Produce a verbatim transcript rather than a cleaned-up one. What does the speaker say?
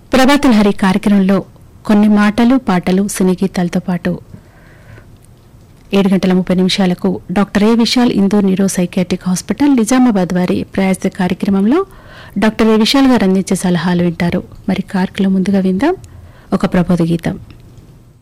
ప్రభాతల హరి కార్యక్రమంలో కొన్ని మాటలు పాటలు సినీ గీతాలతో పాటు ఏడు గంటల ముప్పై నిమిషాలకు డాక్టర్ ఏ Vishal Indur neuro psychiatric hospital Nizamabad వారి ప్రయాస కార్యక్రమంలో డాక్టర్ ఏ విశాల్ గారు అందించే సలహాలు వింటారు. మరి కార్యక్రమం ముందుగా విందాం ఒక ప్రబోధ గీతం.